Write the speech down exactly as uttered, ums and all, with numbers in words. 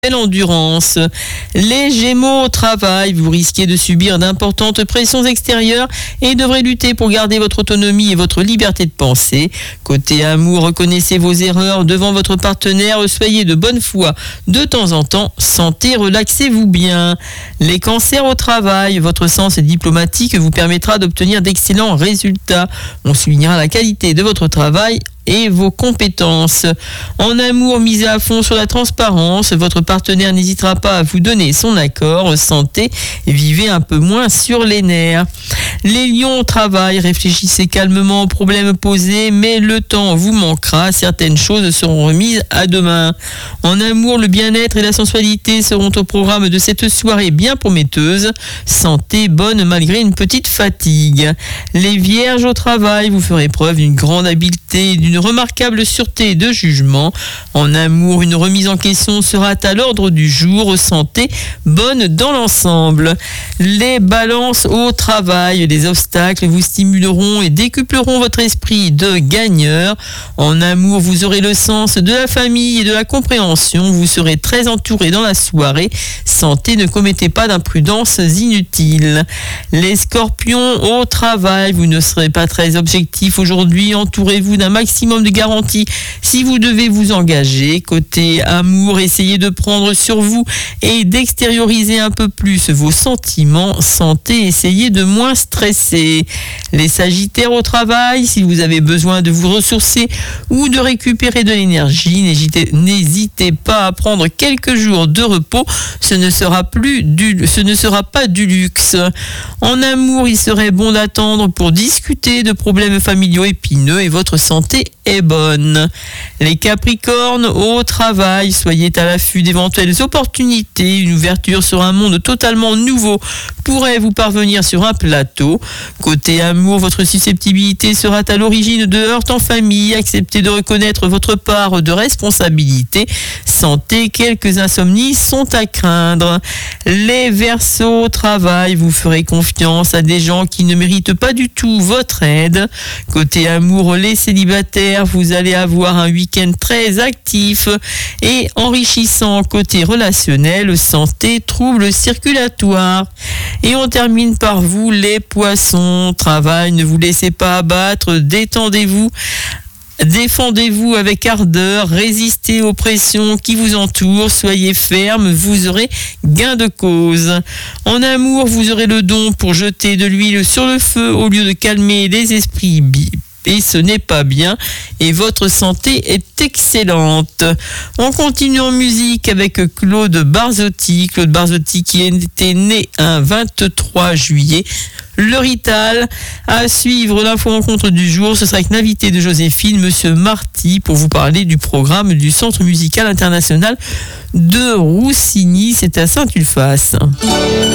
L'endurance. Les Gémeaux au travail, vous risquez de subir d'importantes pressions extérieures et devrez lutter pour garder votre autonomie et votre liberté de penser. Côté amour, reconnaissez vos erreurs devant votre partenaire, soyez de bonne foi de temps en temps, santé, relaxez-vous bien. Les Cancers au travail, votre sens diplomatique vous permettra d'obtenir d'excellents résultats. On soulignera la qualité de votre travail et vos compétences. En amour, misez à fond sur la transparence. Votre partenaire n'hésitera pas à vous donner son accord. Santé, vivez un peu moins sur les nerfs. Les Lions au travail, réfléchissez calmement aux problèmes posés, mais le temps vous manquera. Certaines choses seront remises à demain. En amour, le bien-être et la sensualité seront au programme de cette soirée bien prometteuse. Santé bonne malgré une petite fatigue. Les Vierges au travail, vous ferez preuve d'une grande habileté et d'une remarquable sûreté de jugement. En amour, une remise en question sera à l'ordre du jour. Santé bonne dans l'ensemble. Les Balances au travail, les obstacles vous stimuleront et décupleront votre esprit de gagneur. En amour, vous aurez le sens de la famille et de la compréhension. Vous serez très entouré dans la soirée. Santé, ne commettez pas d'imprudences inutiles. Les Scorpions au travail, vous ne serez pas très objectif aujourd'hui. Entourez-vous d'un maximum de garanties si vous devez vous engager. Côté amour, essayez de prendre sur vous et d'extérioriser un peu plus vos sentiments. Santé, essayez de moins stresser. Les Sagittaires au travail, si vous avez besoin de vous ressourcer ou de récupérer de l'énergie, n'hésitez, n'hésitez pas à prendre quelques jours de repos. Ce ne sera plus du, ce ne sera pas du luxe. En amour, il serait bon d'attendre pour discuter de problèmes familiaux épineux et votre santé est bonne. Les Capricornes au travail, soyez à l'affût d'éventuelles opportunités. Une ouverture sur un monde totalement nouveau pourrait vous parvenir sur un plateau. Côté amour, votre susceptibilité sera à l'origine de heurts en famille. Acceptez de reconnaître votre part de responsabilité. Santé, quelques insomnies sont à craindre. Les Verseaux au travail, vous ferez confiance à des gens qui ne méritent pas du tout votre aide. Côté amour, les célibataires, vous allez avoir un week-end très actif et enrichissant. Côté relationnel, santé, troubles circulatoires. Et on termine par vous, les Poissons. Travail, ne vous laissez pas abattre, détendez-vous. Défendez-vous avec ardeur, résistez aux pressions qui vous entourent, soyez ferme, vous aurez gain de cause. En amour, vous aurez le don pour jeter de l'huile sur le feu au lieu de calmer les esprits et ce n'est pas bien, et votre santé est excellente. On continue en musique avec Claude Barzotti. Claude Barzotti qui était né un vingt-trois juillet. Le Rital. À suivre l'info rencontre du jour, ce sera avec l'invité de Joséphine, Monsieur Marty, pour vous parler du programme du Centre musical international de Roussigny. C'est à Saint-Ulphace.